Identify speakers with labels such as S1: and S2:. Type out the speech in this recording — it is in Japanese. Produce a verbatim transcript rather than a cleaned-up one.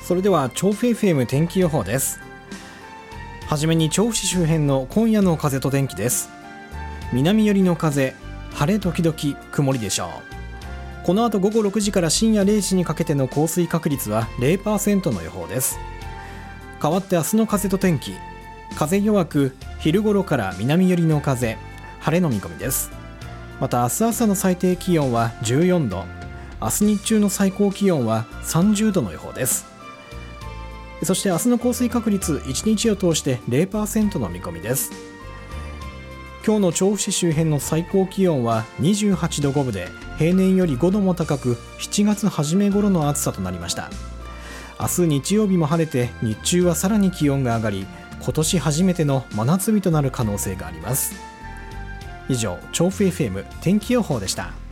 S1: それでは調布 エフエム 天気予報です。はじめに調布市周辺の今夜の風と天気です。南寄りの風、晴れ時々曇りでしょう。この後午後ろくじから深夜れいじにかけての降水確率は ゼロパーセント の予報です。代わって明日の風と天気、風弱く昼頃から南寄りの風、晴れの見込みです。また明日朝の最低気温はじゅうよんど、明日日中の最高気温はさんじゅうどの予報です。そして明日の降水確率いちにちを通して ゼロパーセント の見込みです。今日の調布市周辺の最高気温はにじゅうはちどごぶで、平年よりごども高くしちがつ初め頃の暑さとなりました。明日日曜日も晴れて日中はさらに気温が上がり、今年初めての真夏日となる可能性があります。以上、調布 エフエム 天気予報でした。